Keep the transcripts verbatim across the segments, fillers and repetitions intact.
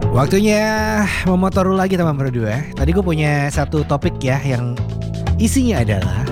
Waktunya memotor lagi teman berdua. Tadi gue punya satu topik ya yang isinya adalah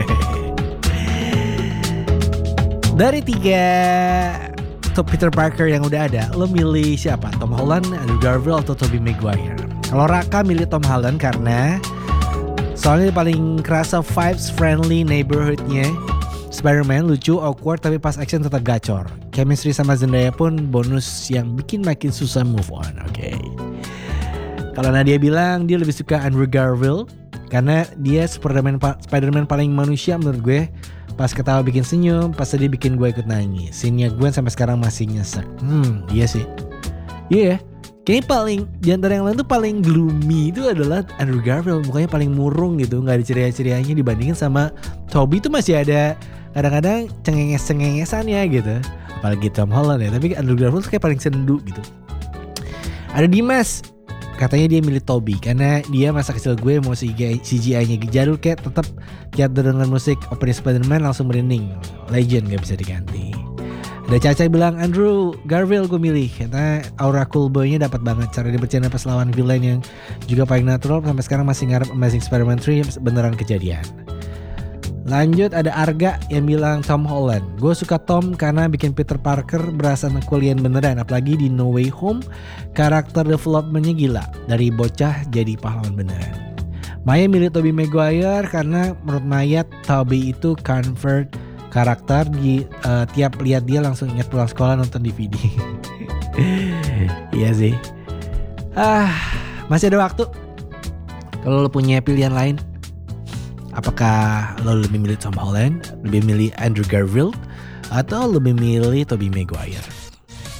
dari tiga top Peter Parker yang udah ada, lo milih siapa? Tom Holland, Andrew Garfield atau Tobey Maguire? Kalau Raka milih Tom Holland karena soalnya dia paling kerasa vibes friendly neighborhoodnya. Spider-Man lucu, awkward, tapi pas action tetap gacor. Chemistry sama Zendaya pun bonus yang bikin makin susah move on. Oke. Okay. Kalau Nadia bilang dia lebih suka Andrew Garfield karena dia Spider-Man, Spider-Man paling manusia menurut gue. Pas ketawa bikin senyum, pas sedih bikin gue ikut nangis. Scene-nya gue sampai sekarang masih nyesek. Hmm, iya sih. Iya yeah. Kayaknya paling di antara yang lain tuh paling gloomy itu adalah Andrew Garfield. Mukanya paling murung gitu, gak ada ceria-cerianya dibandingin sama Tobey tuh masih ada kadang-kadang cengenges-cengengesannya gitu. Apalagi Tom Holland ya. Tapi Andrew Garfield tuh kayak paling sendu gitu. Ada Dimas, katanya dia milih Tobey karena dia masa kecil gue mau C G I-nya jadul kayak tetap tiap dengar musik opening Spider-Man langsung merinding. Legend gak bisa diganti. Ada Caca bilang Andrew Garfield gue milih karena aura cool boy-nya dapat banget. Cara dia bercanda pas lawan villain yang juga paling natural. Sampai sekarang masih ngarep Amazing Spider-Man tiga beneran kejadian. Lanjut ada Arga yang bilang Tom Holland. Gue suka Tom karena bikin Peter Parker berasa kuliah beneran. Apalagi di No Way Home karakter developmentnya gila. Dari bocah jadi pahlawan beneran. Maya milih Tobey Maguire karena menurut Maya Tobey itu convert karakter di uh, tiap lihat dia langsung ingat pulang sekolah nonton D V D. Iya sih. Ah, masih ada waktu. Kalau lo punya pilihan lain, apakah lo lebih milih Tom Holland, lebih milih Andrew Garfield, atau lebih milih Tobey Maguire?